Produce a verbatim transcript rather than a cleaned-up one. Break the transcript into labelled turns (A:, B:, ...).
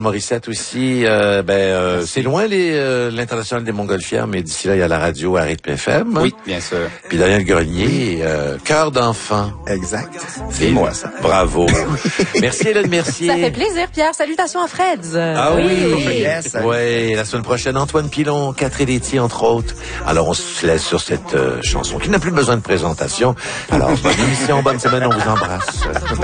A: Morissette aussi, euh, ben euh, c'est loin les euh, l'international des Montgolfières, mais d'ici là il y a la radio à Rythme F M.
B: Oui, bien sûr.
A: Puis Daniel Grenier, euh, Cœur d'enfant.
C: Exact. C'est moi ça.
A: Bravo. Merci Hélène Mercier.
D: Ça fait plaisir, Pierre. Salutations à Freds.
A: Ah oui.
C: oui. Yes.
A: Ouais, la semaine prochaine Antoine Pilon, Catherine Laitier entre autres. Alors on se laisse sur cette euh, chanson qui n'a plus besoin de présentation. Alors bonne émission, bonne semaine, on vous embrasse.